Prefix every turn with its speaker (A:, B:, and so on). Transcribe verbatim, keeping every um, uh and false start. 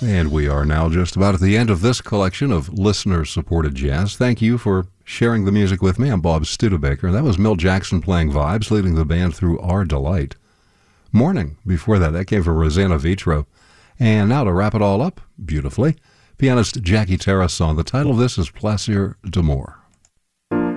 A: And we are now just about at the end of this collection of listener-supported jazz. Thank you for sharing the music with me. I'm Bob Studebaker. That was Milt Jackson playing vibes, leading the band through Our Delight. Morning, before that, that came from Rosanna Vitro. And now to wrap it all up beautifully, pianist Jackie Tarasson. The title of this is Plaisir d'amour.